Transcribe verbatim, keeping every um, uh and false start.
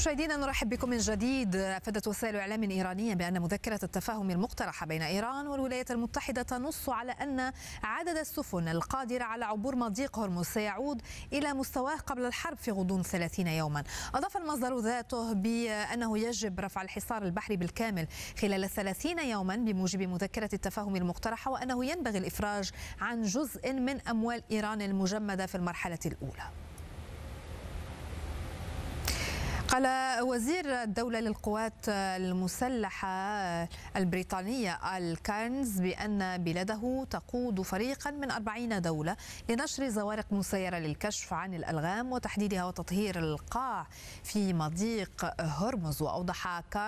مشاهدينا نرحب بكم من جديد. أفادت وسائل إعلام إيرانية بأن مذكرة التفاهم المقترحة بين إيران والولايات المتحدة تنص على أن عدد السفن القادرة على عبور مضيق هرمز سيعود إلى مستواه قبل الحرب في غضون ثلاثين يوما. أضاف المصدر ذاته بأنه يجب رفع الحصار البحري بالكامل خلال ثلاثين يوما بموجب مذكرة التفاهم المقترحة، وأنه ينبغي الإفراج عن جزء من أموال إيران المجمدة في المرحلة الأولى. قال وزير الدولة للقوات المسلحة البريطانية آل كارنز بأن بلاده تقود فريقا من أربعين دولة لنشر زوارق مسيرة للكشف عن الألغام وتحديدها وتطهير القاع في مضيق هرمز. وأوضح